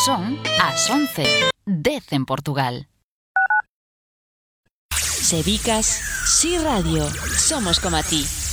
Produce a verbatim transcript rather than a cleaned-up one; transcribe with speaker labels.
Speaker 1: Son as once, dez en Portugal.
Speaker 2: Sebicas, Si Radio, somos como a ti.